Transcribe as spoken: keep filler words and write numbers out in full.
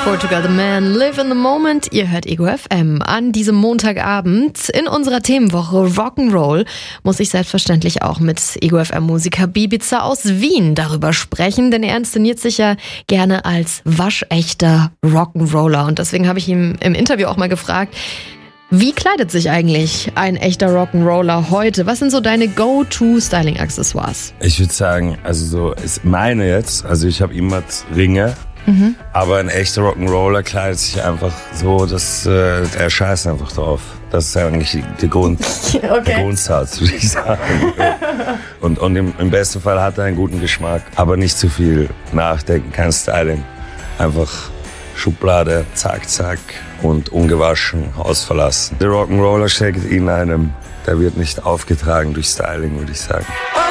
Portugal The Man, Live in the Moment. Ihr hört Ego F M an diesem Montagabend. In unserer Themenwoche Rock'n'Roll muss ich selbstverständlich auch mit Ego F M-Musiker Bibiza aus Wien darüber sprechen, denn er inszeniert sich ja gerne als waschechter Rock'n'Roller. Und deswegen habe ich ihn im Interview auch mal gefragt, wie kleidet sich eigentlich ein echter Rock'n'Roller heute? Was sind so deine Go-To-Styling-Accessoires? Ich würde sagen, also so ist meine jetzt, also ich habe immer Ringe, mhm. aber ein echter Rock'n'Roller kleidet sich einfach so, dass äh, der scheißt einfach drauf. Das ist eigentlich der, Grund, okay. der Grundsatz, würde ich sagen. Und, und im, im besten Fall hat er einen guten Geschmack, aber nicht zu viel nachdenken, kein Styling. Einfach Schublade, zack, zack und ungewaschen, Haus verlassen. Der Rock'n'Roller steckt in einem, der wird nicht aufgetragen durch Styling, würde ich sagen.